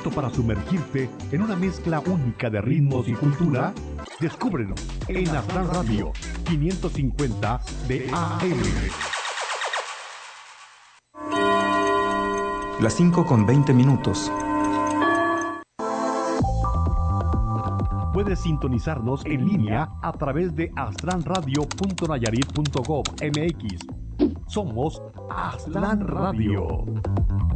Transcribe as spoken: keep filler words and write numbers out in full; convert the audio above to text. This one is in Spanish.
¿Listo para sumergirte en una mezcla única de ritmos y cultura? Descúbrelo en Aztlán Radio quinientos cincuenta de A M. Las cinco con veinte minutos. Puedes sintonizarnos en línea a través de aztlán radio punto nayarit punto gov punto m x. Somos Aztlán Radio.